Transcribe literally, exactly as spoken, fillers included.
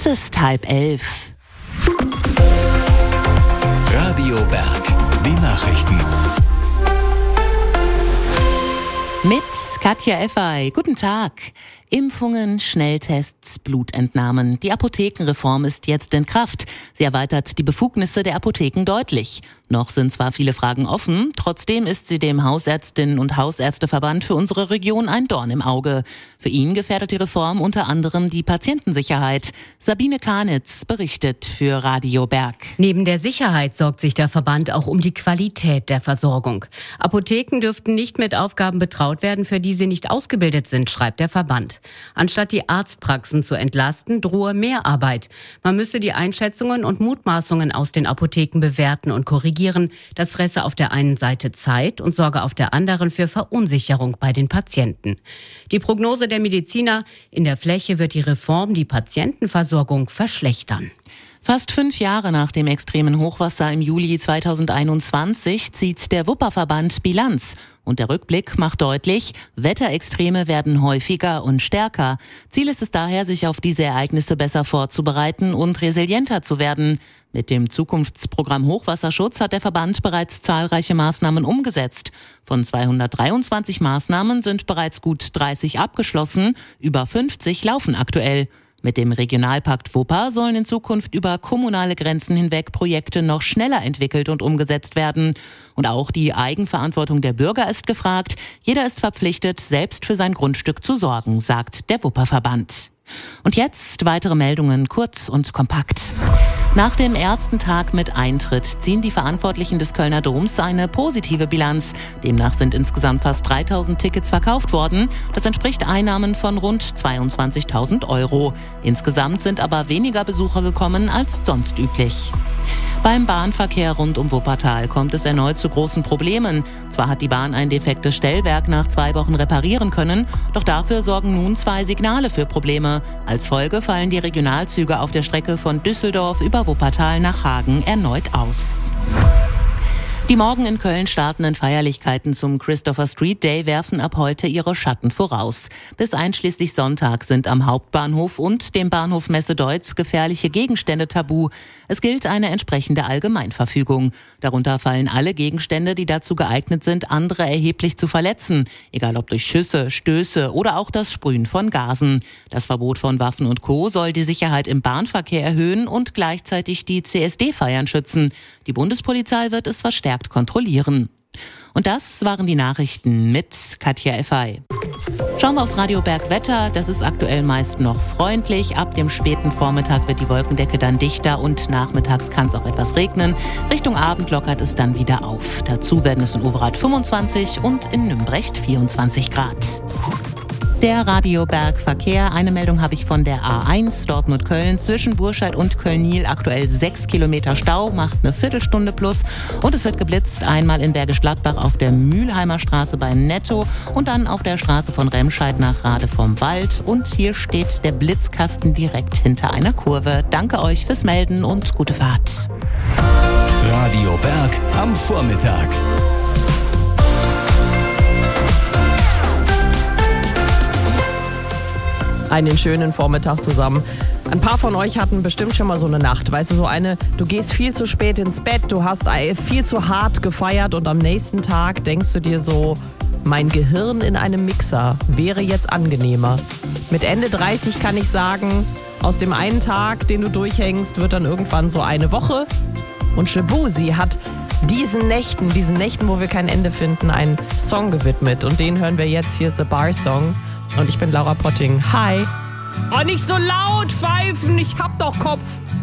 ist halb elf. Radio Berg, die Nachrichten. Mit Katja Effey. Guten Tag. Impfungen, Schnelltests, Blutentnahmen. Die Apothekenreform ist jetzt in Kraft. Sie erweitert die Befugnisse der Apotheken deutlich. Noch sind zwar viele Fragen offen, trotzdem ist sie dem Hausärztinnen- und Hausärzteverband für unsere Region ein Dorn im Auge. Für ihn gefährdet die Reform unter anderem die Patientensicherheit. Sabine Kanitz berichtet für Radio Berg. Neben der Sicherheit sorgt sich der Verband auch um die Qualität der Versorgung. Apotheken dürften nicht mit Aufgaben betraut werden, für die sie nicht ausgebildet sind, schreibt der Verband. Anstatt die Arztpraxen zu entlasten, drohe mehr Arbeit. Man müsse die Einschätzungen und Mutmaßungen aus den Apotheken bewerten und korrigieren. Das fresse auf der einen Seite Zeit und sorge auf der anderen für Verunsicherung bei den Patienten. Die Prognose der Mediziner: in der Fläche wird die Reform die Patientenversorgung verschlechtern. Fast fünf Jahre nach dem extremen Hochwasser im Juli zweitausendeinundzwanzig zieht der Wupperverband Bilanz. Und der Rückblick macht deutlich, Wetterextreme werden häufiger und stärker. Ziel ist es daher, sich auf diese Ereignisse besser vorzubereiten und resilienter zu werden. Mit dem Zukunftsprogramm Hochwasserschutz hat der Verband bereits zahlreiche Maßnahmen umgesetzt. Von zweihundertdreiundzwanzig Maßnahmen sind bereits gut dreißig abgeschlossen, über fünfzig laufen aktuell. Mit dem Regionalpakt Wupper sollen in Zukunft über kommunale Grenzen hinweg Projekte noch schneller entwickelt und umgesetzt werden. Und auch die Eigenverantwortung der Bürger ist gefragt. Jeder ist verpflichtet, selbst für sein Grundstück zu sorgen, sagt der Wupperverband. Und jetzt weitere Meldungen, kurz und kompakt. Nach dem ersten Tag mit Eintritt ziehen die Verantwortlichen des Kölner Doms eine positive Bilanz. Demnach sind insgesamt fast dreitausend Tickets verkauft worden. Das entspricht Einnahmen von rund zweiundzwanzigtausend Euro. Insgesamt sind aber weniger Besucher gekommen als sonst üblich. Beim Bahnverkehr rund um Wuppertal kommt es erneut zu großen Problemen. Zwar hat die Bahn ein defektes Stellwerk nach zwei Wochen reparieren können, doch dafür sorgen nun zwei Signale für Probleme. Als Folge fallen die Regionalzüge auf der Strecke von Düsseldorf über Wuppertal nach Hagen erneut aus. Die morgen in Köln startenden Feierlichkeiten zum Christopher Street Day werfen ab heute ihre Schatten voraus. Bis einschließlich Sonntag sind am Hauptbahnhof und dem Bahnhof Messe-Deutz gefährliche Gegenstände tabu. Es gilt eine entsprechende Allgemeinverfügung. Darunter fallen alle Gegenstände, die dazu geeignet sind, andere erheblich zu verletzen. Egal ob durch Schüsse, Stöße oder auch das Sprühen von Gasen. Das Verbot von Waffen und Co. soll die Sicherheit im Bahnverkehr erhöhen und gleichzeitig die C S D-Feiern schützen. Die Bundespolizei wird es verstärkt kontrollieren. Und das waren die Nachrichten mit Katja Effey. Schauen wir aufs Radio Berg Wetter. Das ist aktuell meist noch freundlich. Ab dem späten Vormittag wird die Wolkendecke dann dichter und nachmittags kann es auch etwas regnen. Richtung Abend lockert es dann wieder auf. Dazu werden es in Overath fünfundzwanzig und in Nümbrecht vierundzwanzig Grad. Der Radio Berg Verkehr. Eine Meldung habe ich von der A eins Dortmund-Köln. Zwischen Burscheid und Köln-Niel aktuell sechs Kilometer Stau, macht eine Viertelstunde plus. Und es wird geblitzt, einmal in Bergisch Gladbach auf der Mülheimer Straße beim Netto und dann auf der Straße von Remscheid nach Rade vom Wald. Und hier steht der Blitzkasten direkt hinter einer Kurve. Danke euch fürs Melden und gute Fahrt. Radio Berg am Vormittag. Einen schönen Vormittag zusammen. Ein paar von euch hatten bestimmt schon mal so eine Nacht. Weißt du, so eine, du gehst viel zu spät ins Bett, du hast viel zu hart gefeiert und am nächsten Tag denkst du dir so, mein Gehirn in einem Mixer wäre jetzt angenehmer. Mit Ende dreißig kann ich sagen, aus dem einen Tag, den du durchhängst, wird dann irgendwann so eine Woche. Und Shabuzi hat diesen Nächten, diesen Nächten, wo wir kein Ende finden, einen Song gewidmet. Und den hören wir jetzt. Hier ist The Bar Song. Und ich bin Laura Potting. Hi. Oh, nicht so laut pfeifen, ich hab doch Kopf.